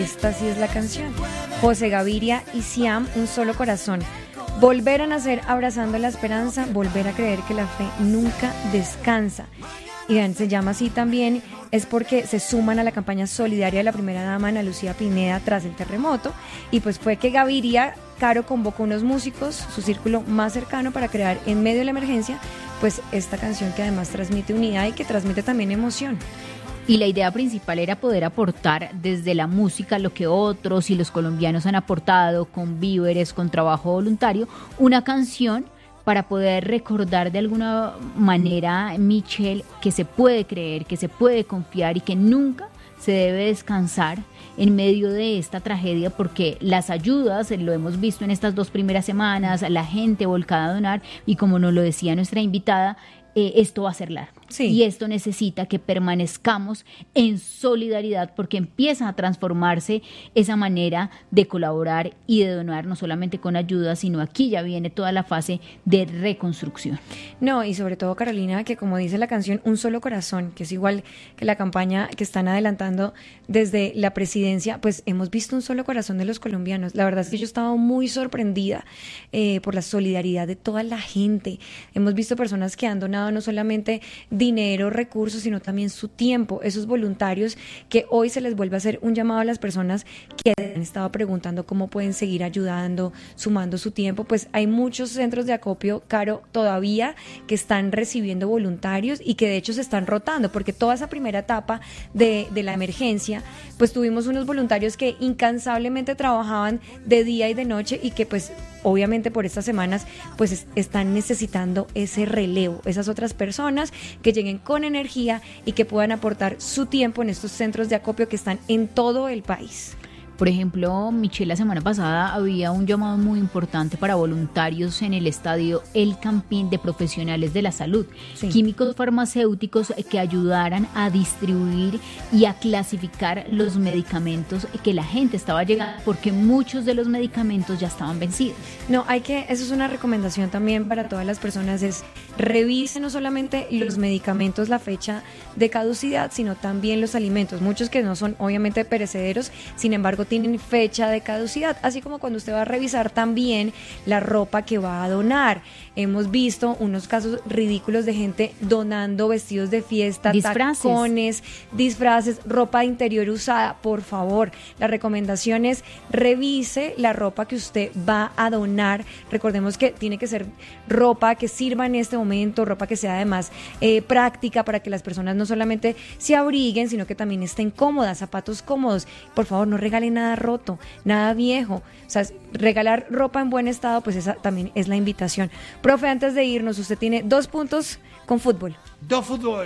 esta sí es la canción. José Gaviria y Siam, Un Solo Corazón. Volver a nacer abrazando la esperanza, volver a creer que la fe nunca descansa. Y vean, se llama así también, es porque se suman a la campaña solidaria de la primera dama Ana Lucía Pineda tras el terremoto. Y pues fue que Gaviria, Caro, convocó unos músicos, su círculo más cercano, para crear en medio de la emergencia, pues esta canción que además transmite unidad y que transmite también emoción. Y la idea principal era poder aportar desde la música lo que otros y los colombianos han aportado con víveres, con trabajo voluntario, una canción para poder recordar de alguna manera, Michelle, que se puede creer, que se puede confiar y que nunca se debe descansar en medio de esta tragedia, porque las ayudas, lo hemos visto en estas 2 primeras semanas, la gente volcada a donar, y como nos lo decía nuestra invitada, esto va a ser largo. Sí. Y esto necesita que permanezcamos en solidaridad, porque empieza a transformarse esa manera de colaborar y de donar, no solamente con ayuda, sino aquí ya viene toda la fase de reconstrucción. No, y sobre todo, Carolina, que como dice la canción, Un Solo Corazón, que es igual que la campaña que están adelantando desde la presidencia, pues hemos visto un solo corazón de los colombianos. La verdad es que yo estaba muy sorprendida por la solidaridad de toda la gente. Hemos visto personas que han donado no solamente dinero, recursos, sino también su tiempo, esos voluntarios que hoy se les vuelve a hacer un llamado a las personas que han estado preguntando cómo pueden seguir ayudando, sumando su tiempo. Pues hay muchos centros de acopio, Caro, todavía que están recibiendo voluntarios y que de hecho se están rotando, porque toda esa primera etapa de la emergencia, pues tuvimos unos voluntarios que incansablemente trabajaban de día y de noche y que pues obviamente por estas semanas pues están necesitando ese relevo, esas otras personas que lleguen con energía y que puedan aportar su tiempo en estos centros de acopio que están en todo el país. Por ejemplo, Michelle, la semana pasada había un llamado muy importante para voluntarios en el estadio El Campín de profesionales de la salud, sí, químicos farmacéuticos que ayudaran a distribuir y a clasificar los medicamentos que la gente estaba llegando, porque muchos de los medicamentos ya estaban vencidos. No, eso es una recomendación también para todas las personas, es revisen no solamente los medicamentos, la fecha de caducidad, sino también los alimentos, muchos que no son obviamente perecederos, sin embargo tienen fecha de caducidad, así como cuando usted va a revisar también la ropa que va a donar. Hemos visto unos casos ridículos de gente donando vestidos de fiesta, disfraces, tacones, disfraces, ropa interior usada. Por favor, la recomendación es revise la ropa que usted va a donar. Recordemos que tiene que ser ropa que sirva en este momento, ropa que sea además práctica, para que las personas no solamente se abriguen, sino que también estén cómodas, zapatos cómodos. Por favor, no regalen nada roto, nada viejo. O sea, regalar ropa en buen estado, pues esa también es la invitación. Profe, antes de irnos, usted tiene 2 puntos con fútbol. 2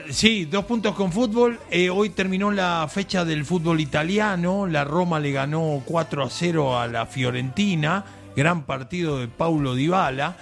puntos con fútbol. Hoy terminó la fecha del fútbol italiano. La Roma le ganó 4-0 a la Fiorentina. Gran partido de Paulo Dybala.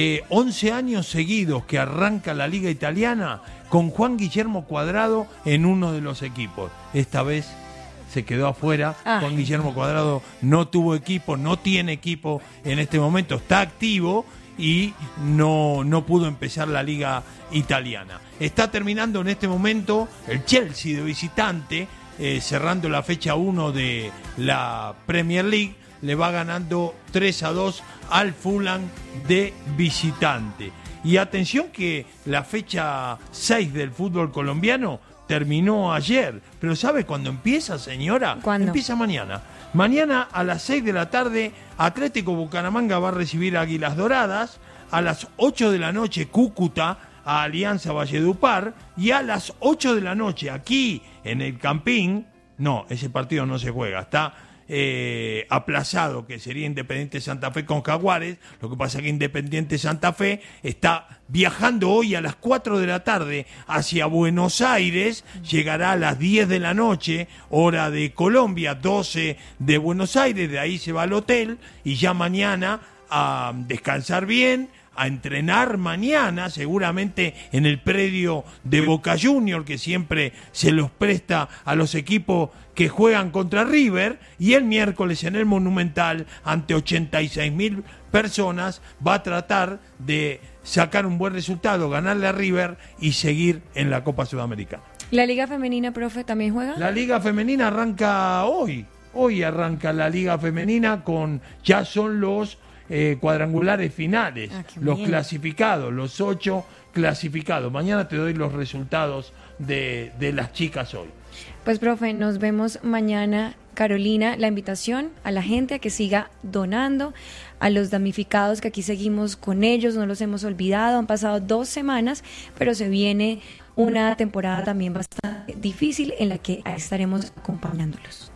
11 años seguidos que arranca la Liga Italiana con Juan Guillermo Cuadrado en uno de los equipos. Esta vez se quedó afuera. Juan Guillermo Cuadrado no tuvo equipo, no tiene equipo en este momento, está activo y no pudo empezar la Liga Italiana. Está terminando en este momento el Chelsea de visitante, cerrando la fecha 1 de la Premier League, le va ganando 3-2 al Fulham de visitante. Y atención que la fecha 6 del fútbol colombiano terminó ayer, pero ¿sabe cuándo empieza, señora? ¿Cuándo? Empieza mañana. Mañana a las 6 de la tarde, Atlético Bucaramanga va a recibir a Águilas Doradas. A las 8 de la noche, Cúcuta a Alianza Valledupar. Y a las 8 de la noche, aquí en el Campín, no, ese partido no se juega, está aplazado, que sería Independiente Santa Fe con Jaguares. Lo que pasa es que Independiente Santa Fe está viajando hoy a las 4 de la tarde hacia Buenos Aires, llegará a las 10 de la noche, hora de Colombia, 12 de Buenos Aires, de ahí se va al hotel y ya mañana a descansar bien, a entrenar mañana, seguramente en el predio de Boca Juniors, que siempre se los presta a los equipos que juegan contra River, y el miércoles en el Monumental, ante 86.000 personas, va a tratar de sacar un buen resultado, ganarle a River y seguir en la Copa Sudamericana. ¿La Liga Femenina, profe, también juega? La Liga Femenina arranca hoy. Hoy arranca la Liga Femenina ya son los cuadrangulares finales, los clasificados, los 8 clasificados. Mañana te doy los resultados de las chicas hoy. Pues, profe, nos vemos mañana. Carolina, la invitación a la gente a que siga donando, a los damnificados que aquí seguimos con ellos, no los hemos olvidado, han pasado 2 semanas, pero se viene una temporada también bastante difícil en la que estaremos acompañándolos.